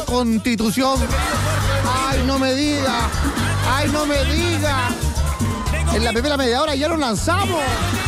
la Constitución. Ay, no me diga. Ay, no me diga. En la primera media hora ya lo lanzamos.